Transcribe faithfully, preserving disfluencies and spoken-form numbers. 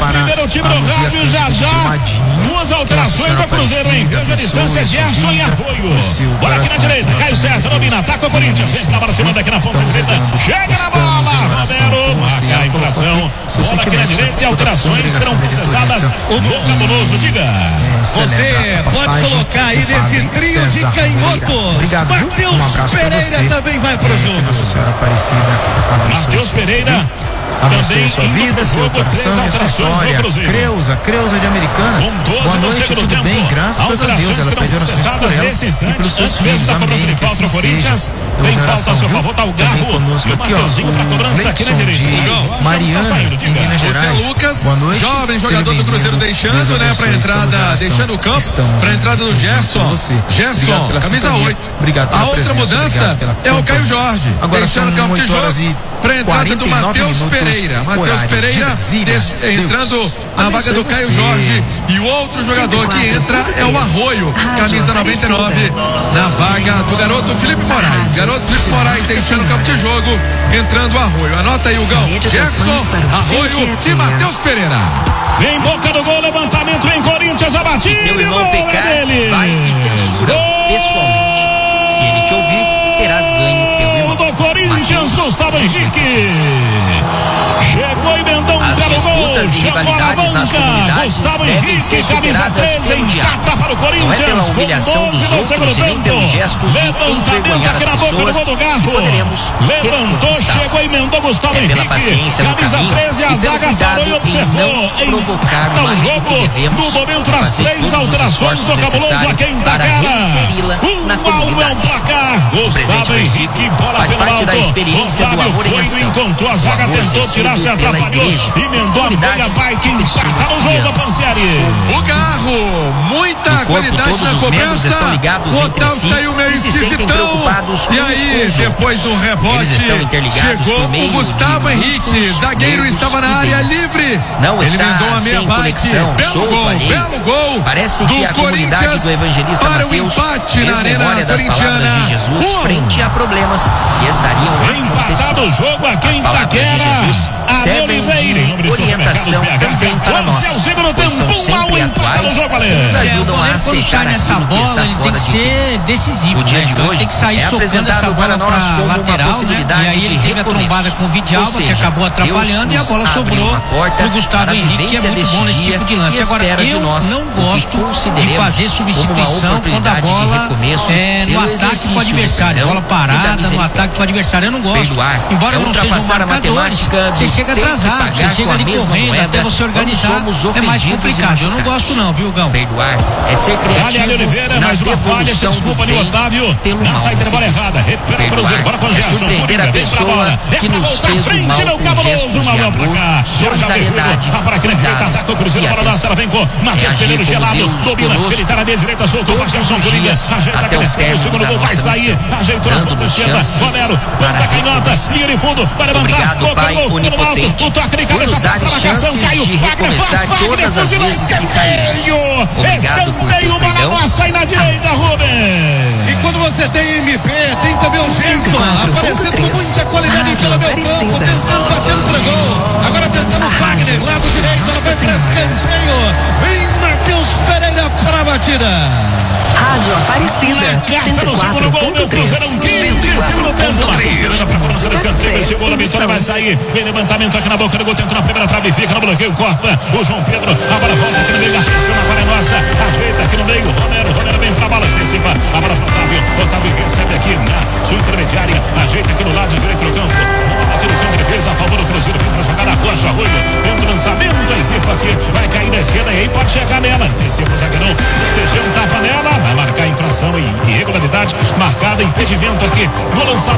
para primeiro time do Luzia rádio, já já. Duas alterações do Cruzeiro, hein? Veja a distância, Gerson e Arroio. Bola aqui na direita, Caio César, domina, ataca o Corinthians. Vem na bola, se manda aqui na ponta direita. Chega na bola, Romero, marca a infração. Bola aqui na direita e alterações serão processadas no cabuloso, diga. Você pode colocar aí nesse trio de canhotos. Matheus Pereira também vai pro jogo. Nossa Senhora Aparecida. Matheus Pereira Abençoe sua vida, seu coração e sua história. Creuza, Creuza de Americana. Boa noite, tudo bem? Graças a Deus, ela perdeu na frente por ela e pelos seus filhos. Amém, que assim seja. Tem falta ao seu favor, tá o Garro. Conosco aqui, ó, o de Mariana, em Minas Gerais. Esse é Lucas, boa noite, jovem jogador do Cruzeiro, deixando, né, pra entrada, deixando o campo, pra entrada do Gerson. Gerson, camisa oito. Obrigado. A outra mudança é o Caio Jorge, deixando o campo de jogo pra entrada do Matheus Pereira. Matheus Pereira entrando na vaga do Caio Jorge. E o outro jogador que entra é o Arroio, camisa noventa e nove, na vaga do garoto Felipe Moraes. Garoto Felipe Moraes deixando o campo de jogo, entrando o Arroio. Anota aí o Gão. Gerson, Arroio e Matheus Pereira. Vem boca do gol, levantamento em Corinthians, a batida e gol é dele. Vai e censura pessoalmente. Se ele te ouvir, terás ganho teu irmão. Do Corinthians, Gustavo Henrique. Chegou e Mendão pelo gol, chamou a alavanca. Gustavo Henrique, camisa treze, empata para o Corinthians com doze no segundo tempo. Levantamento aqui na boca do gol do Garro. Levantou, chegou e emendou Gustavo Henrique. Camisa treze, a zaga parou e observou. Empata o jogo no momento das três alterações do cabuloso aqui em Itaquera. Um a um é um placar. Gustavo Henrique, bola pelo alto. Otávio foi e encontrou a zaga, tentou tirar, se atrapalhou, emendou a meia bike, empata no jogo, Pansieri. O Garro, muita qualidade na cobrança. O Otávio saiu meio esquisitão. E aí, depois do rebote, chegou o Gustavo Henrique. Zagueiro estava na área livre. Ele emendou a meia bike. Belo gol, belo gol do Corinthians para o empate na Arena Corintiana. Frente a problemas que estariam empatado o jogo aqui em Itaquera. A Oliveira, orientação também para nós. É o segundo tempo, um a um, empata no jogo, Ale. É, o goleiro quando sai nessa bola, ele tem que ser decisivo, o dia de hoje tem que sair é socando essa bola pra lateral, né? E aí ele teve a trombada com o Vidalba, que acabou atrapalhando, e a bola sobrou pro Gustavo Henrique, que é muito bom nesse tipo de lance. Agora, eu não gosto de fazer substituição quando a bola é no ataque com o adversário, bola parada no ataque com o adversário, eu não gosto. Embora não seja um marcador, você chega atrasado, você chega ali correndo, até você organizar, é mais complicado. Eu não gosto não, viu, Gão? Perdoar é ser criativo. Olha ali, Oliveira, mais uma falha, se desculpa ali, Otávio, na saída da bola errada, recupera o Cruzeiro, bora com o Gerson, Coringa, vem pra bola, é pra voltar à frente, não cabuloso, uma bola pra cá, Jorge Alberto, a para aqui na direita, ataca o Cruzeiro, para lança, ela vem com Matheus Pereira, gelado, domina, ele tá na minha direita, soltou o Gerson, Coringa, ajeita aqui na esquerda, o segundo gol vai sair, ajeitou na ponta esquerda, Romero, ponta canhota, linha de fundo, vai levantar, boca no gol, pelo alto, o toque de cabeça, passa na marcação, Caio, Wagner faz, Wagner fuzilou, escanteio, escanteio, bola nossa aí na direita, Rubens. E quando você tem M P, tem também o Gerson, aparecendo com muita qualidade pelo meu campo, tentando bater no gol, agora tentando o Wagner, lado direito, ela vai para escanteio, vem Matheus Pereira para a batida. Rádio Aparecida, cento e quatro ponto três. quinze segundo tempo. Matheus para cobrança do escanteio. Esse gol, a vitória vai sair. Vem levantamento aqui na boca do gol. Tenta na primeira trave. Fica no bloqueio. Corta o João Pedro. A bola volta aqui no meio. A pressão agora é nossa. Ajeita aqui no meio. Romero. Romero vem pra bola. Antecipa. A bola para Otávio. Otávio recebe aqui na sua intermediária. Ajeita aqui no lado direito do campo. Bola aqui no campo de defesa. A favor do Cruzeiro. Vem pra jogar na Rocha. Arroio. Tenta o lançamento. Aí Pipa aqui. Vai cair na esquerda. E aí pode chegar nela. Antecipa o zagueirão. Protegeu um tapa nela. Vai marcar infração e irregularidade marcada, impedimento aqui no lançamento.